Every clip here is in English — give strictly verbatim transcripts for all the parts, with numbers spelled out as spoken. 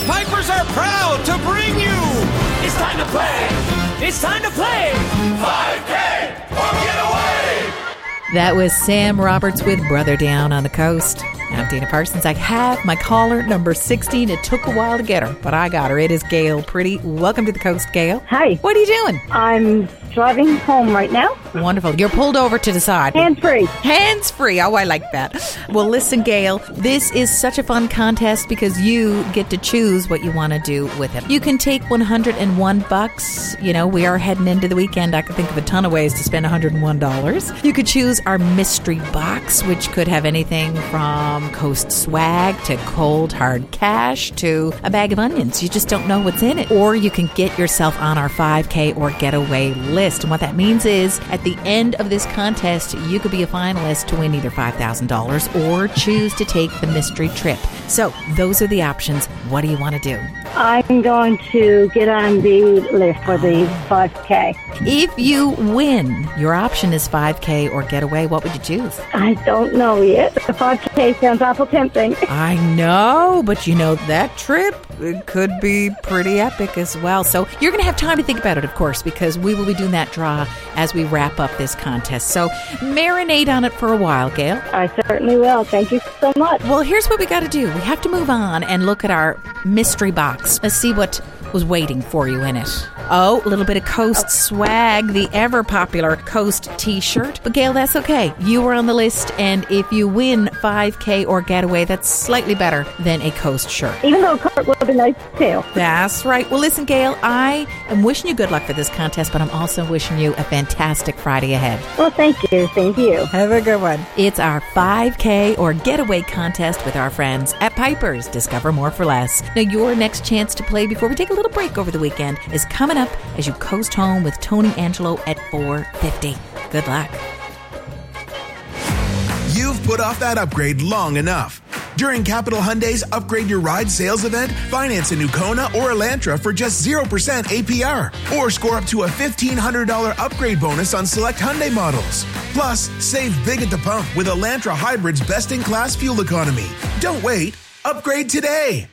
Pipers are proud to bring you. It's time to play. It's time to play. five K or get away. That was Sam Roberts with Brother Down on the Coast. I'm Dana Parsons. I have my caller, number sixteen. It took a while to get her, but I got her. It is Gail Pretty. Welcome to the Coast, Gail. Hi. What are you doing? I'm driving home right now. Wonderful. You're pulled over to the side. Hands-free. Hands-free. Oh, I like that. Well, listen, Gail, this is such a fun contest because you get to choose what you want to do with it. You can take one hundred one bucks. You know, we are heading into the weekend. I could think of a ton of ways to spend one hundred one dollars. You could choose our mystery box, which could have anything from Coast swag to cold hard cash to a bag of onions. You just don't know what's in it. Or you can get yourself on our five K or getaway list. And what that means is at the end of this contest, you could be a finalist to win either five thousand dollars or choose to take the mystery trip. So those are the options. What do you want to do? I'm going to get on the list for the five K. If you win, your option is five K or getaway. What would you choose? I don't know yet. The five K sounds awful tempting. I know, but you know, that trip it could be pretty epic as well. So you're going to have time to think about it, of course, because we will be doing that draw as we wrap up this contest. So marinate on it for a while, Gail. I certainly will. Thank you so much. Well, here's what we got to do. We have to move on and look at our mystery box. Let's see what was waiting for you in it. Oh, a little bit of Coast swag, the ever-popular Coast t-shirt. But, Gail, that's okay. You were on the list, and if you win five K or getaway, that's slightly better than a Coast shirt. Even though a coat would be nice, too. That's right. Well, listen, Gail, I am wishing you good luck for this contest, but I'm also wishing you a fantastic Friday ahead. Well, thank you. Thank you. Have a good one. It's our five K or getaway contest with our friends at Pipers. Discover more for less. Now, your next chance to play before we take a little break over the weekend is coming up as you coast home with Tony Angelo at four fifty. Good luck. You've put off that upgrade long enough. During Capital Hyundai's Upgrade Your Ride sales event, finance a new Kona or Elantra for just zero percent A P R. Or score up to a fifteen hundred dollars upgrade bonus on select Hyundai models. Plus, save big at the pump with Elantra Hybrid's best-in-class fuel economy. Don't wait. Upgrade today.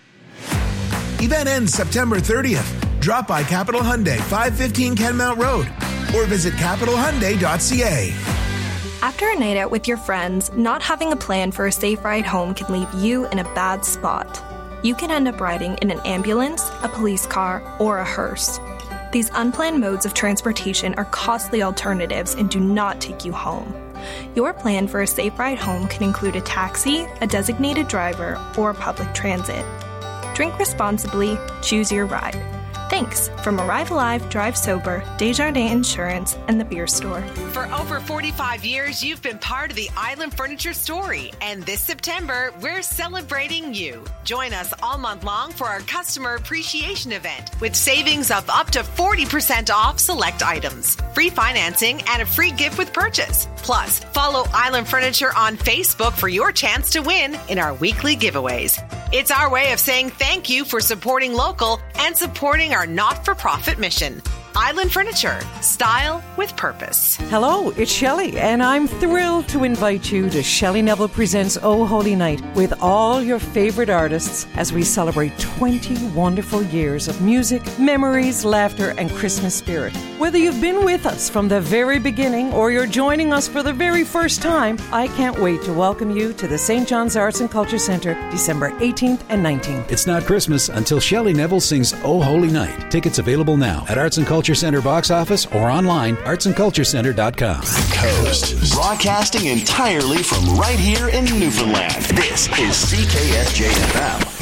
Event ends September thirtieth. Drop by Capital Hyundai, five fifteen Kenmount Road, or visit capital hyundai dot c a. After a night out with your friends, not having a plan for a safe ride home can leave you in a bad spot. You can end up riding in an ambulance, a police car, or a hearse. These unplanned modes of transportation are costly alternatives and do not take you home. Your plan for a safe ride home can include a taxi, a designated driver, or public transit. Drink responsibly, choose your ride. Thanks from Arrive Alive, Drive Sober, Desjardins Insurance, and the Beer Store. For over forty-five years, you've been part of the Island Furniture story. And this September, we're celebrating you. Join us all month long for our Customer Appreciation Event with savings of up to forty percent off select items, free financing, and a free gift with purchase. Plus, follow Island Furniture on Facebook for your chance to win in our weekly giveaways. It's our way of saying thank you for supporting local and supporting our not-for-profit mission. Island Furniture, style with purpose. Hello, it's Shelley, and I'm thrilled to invite you to Shelley Neville Presents Oh Holy Night with all your favorite artists as we celebrate twenty wonderful years of music, memories, laughter, and Christmas spirit. Whether you've been with us from the very beginning or you're joining us for the very first time, I can't wait to welcome you to the Saint John's Arts and Culture Centre December eighteenth and nineteenth. It's not Christmas until Shelley Neville sings Oh Holy Night. Tickets available now at Arts and Culture Center box office or online, arts and culture center dot com. Coast, broadcasting entirely from right here in Newfoundland. This is C K S J F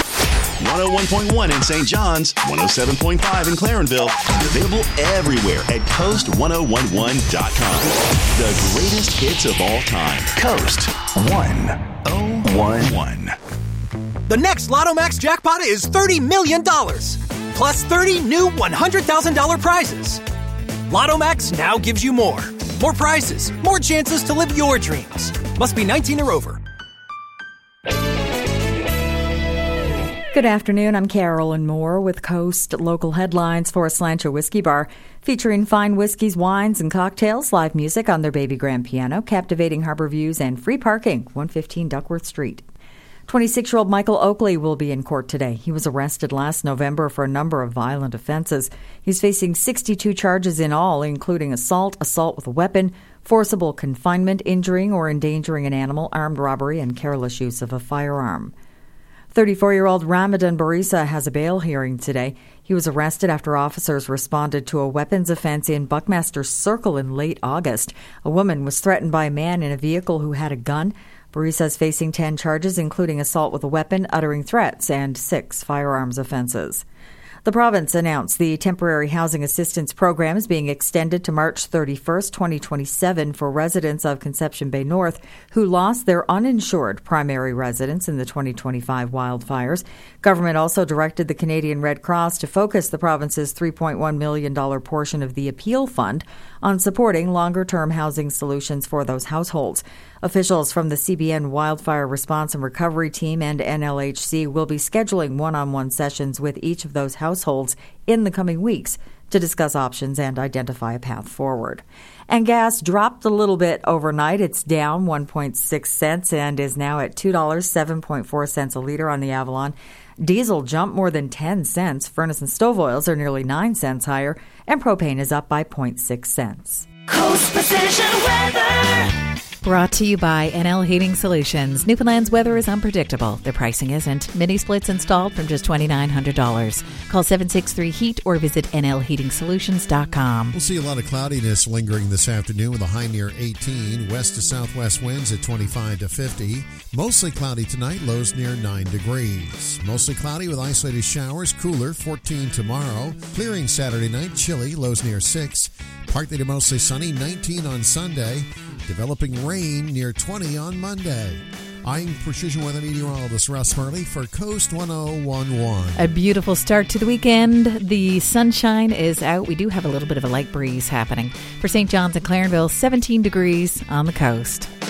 M. one oh one point one in Saint John's, one oh seven point five in Clarenville, and available everywhere at coast one oh one one dot com. The greatest hits of all time. Coast one oh one one. The next Lotto Max jackpot is thirty million dollars. Plus thirty new one hundred thousand dollars prizes. Lotto Max now gives you more. More prizes, more chances to live your dreams. Must be nineteen or over. Good afternoon. I'm Carolyn Moore with Coast Local Headlines for Slancher Whiskey Bar, featuring fine whiskeys, wines, and cocktails, live music on their baby grand piano, captivating harbor views, and free parking, one fifteen Duckworth Street. twenty-six-year-old Michael Oakley will be in court today. He was arrested last November for a number of violent offenses. He's facing sixty-two charges in all, including assault, assault with a weapon, forcible confinement, injuring or endangering an animal, armed robbery, and careless use of a firearm. thirty-four-year-old Ramadan Barisa has a bail hearing today. He was arrested after officers responded to a weapons offense in Buckmaster Circle in late August. A woman was threatened by a man in a vehicle who had a gun. Barisa is facing ten charges, including assault with a weapon, uttering threats, and six firearms offenses. The province announced the temporary housing assistance program is being extended to March thirty-first, twenty twenty-seven for residents of Conception Bay North who lost their uninsured primary residence in the twenty twenty-five wildfires. Government also directed the Canadian Red Cross to focus the province's three point one million dollars portion of the Appeal Fund on supporting longer-term housing solutions for those households. Officials from the C B N Wildfire Response and Recovery Team and N L H C will be scheduling one-on-one sessions with each of those households in the coming weeks to discuss options and identify a path forward. And gas dropped a little bit overnight. It's down one point six cents and is now at two dollars and seven point four cents a litre on the Avalon. Diesel jumped more than ten cents. Furnace and stove oils are nearly nine cents higher, and propane is up by zero point six cents. Coast Precision Weather. Brought to you by N L Heating Solutions. Newfoundland's weather is unpredictable. Their pricing isn't. Mini splits installed from just two thousand nine hundred dollars. Call seven six three heat or visit N L heating solutions dot com. We'll see a lot of cloudiness lingering this afternoon with a high near eighteen. West to southwest winds at twenty-five to fifty. Mostly cloudy tonight, lows near nine degrees. Mostly cloudy with isolated showers, cooler, fourteen tomorrow. Clearing Saturday night, chilly, lows near six. Partly to mostly sunny, nineteen on Sunday. Developing rain near twenty on Monday. I'm Precision Weather Meteorologist Russ Murley for Coast one oh one point one. A beautiful start to the weekend. The sunshine is out. We do have a little bit of a light breeze happening. For Saint John's and Clarenville, seventeen degrees on the coast.